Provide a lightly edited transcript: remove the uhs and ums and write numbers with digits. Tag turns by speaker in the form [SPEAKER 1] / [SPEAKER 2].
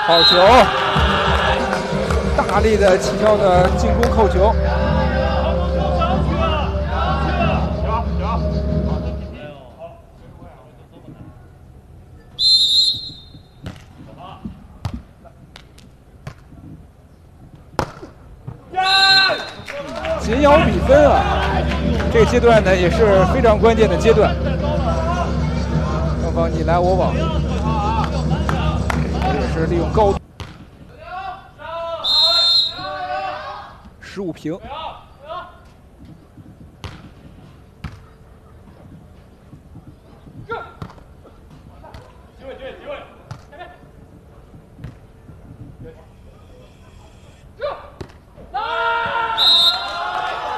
[SPEAKER 1] 好球，大力的起跳的进攻扣球。 紧咬比分啊！这个阶段呢也是非常关键的阶段，双方你来我往，也是利用高度，15平。